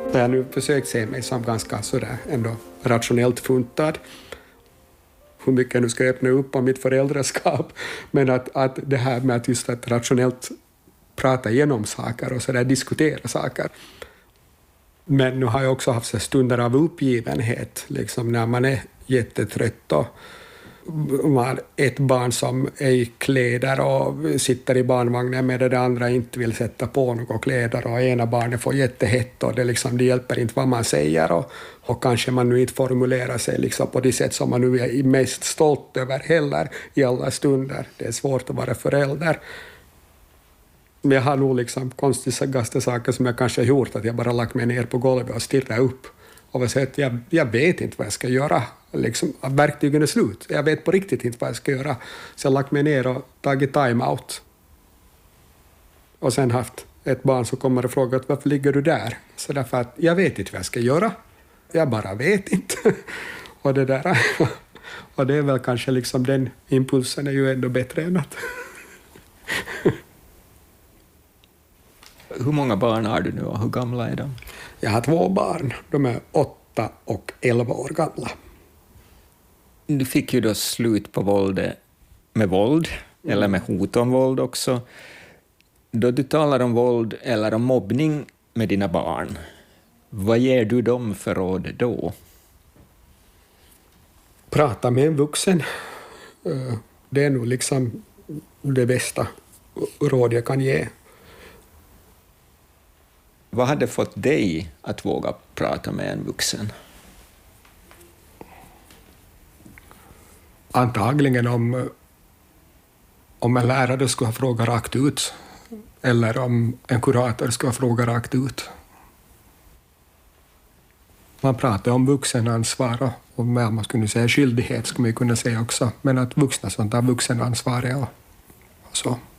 Jag har nu försökt se mig som ganska sådär ändå rationellt funtad. Hur mycket jag nu ska öppna upp om mitt föräldraskap. Men att det här med att just att rationellt prata igenom saker och sådär diskutera saker. Men nu har jag också haft så stunder av uppgivenhet, liksom när man är jättetrött och man har ett barn som är i kläder och sitter i barnvagnen medan det andra inte vill sätta på några kläder och ena barnet får jättehett och det hjälper inte vad man säger och kanske man nu inte formulerar sig liksom på det sätt som man nu är mest stolt över heller i alla stunder. Det är svårt att vara förälder. Men jag har nog liksom konstigaste saker som jag kanske har gjort, att jag bara lagt mig ner på golvet och stirrat upp och sagt att jag vet inte vad jag ska göra. Liksom, verktygen är slut. Jag vet på riktigt inte vad jag ska göra. Så jag har lagt mig ner och tagit time-out. Och sen haft ett barn som kommer och frågar varför ligger du där? Så därför att jag vet inte vad jag ska göra. Jag bara vet inte. och det där. Och det är väl kanske liksom den impulsen är ju ändå bättre än att... Hur många barn har du nu och hur gamla är de? Jag har 2 barn. De är 8 och 11 år gamla. Du fick ju då slut på våldet med våld, eller med hot om våld också. Då du talar om våld eller om mobbning med dina barn, vad ger du dem för råd då? Prata med en vuxen. Det är nog liksom det bästa råd jag kan ge. Vad hade fått dig att våga prata med en vuxen? Antagligen om en lärare skulle ha frågat rakt ut eller om en kurator skulle ha frågat rakt ut. Man pratar om vuxenansvar och man skulle säga skyldighet skulle man kunna säga också, men att vuxna som tar vuxenansvar och så.